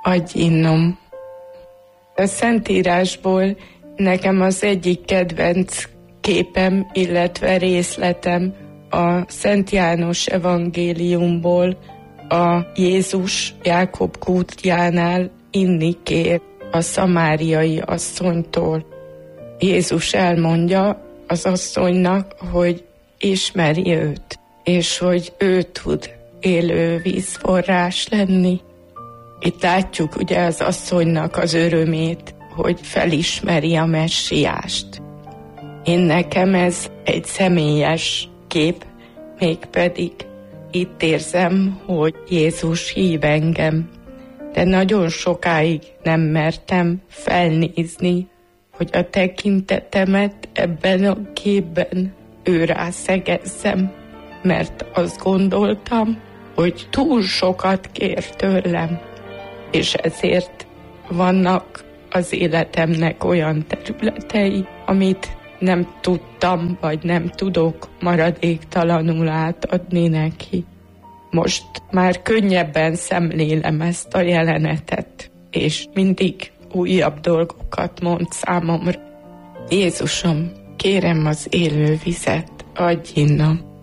adj innom. A Szentírásból nekem az egyik kedvenc képem, illetve részletem a Szent János evangéliumból, a Jézus Jákob kútjánál inni kér a szamáriai asszonytól. Jézus elmondja az asszonynak, hogy ismeri őt, és hogy ő tud élő vízforrás lenni. Itt látjuk ugye az asszonynak az örömét, hogy felismeri a messiást. Én nekem ez egy személyes kép, mégpedig itt érzem, hogy Jézus hív engem. De nagyon sokáig nem mertem felnézni, hogy a tekintetemet ebben a képben őrá szegezzem, mert azt gondoltam, hogy túl sokat kér tőlem, és ezért vannak az életemnek olyan területei, amit nem tudtam, vagy nem tudok maradéktalanul átadni neki. Most már könnyebben szemlélem ezt a jelenetet, és mindig újabb dolgokat mond számomra. Jézusom, kérem az élő vizet, adj innom.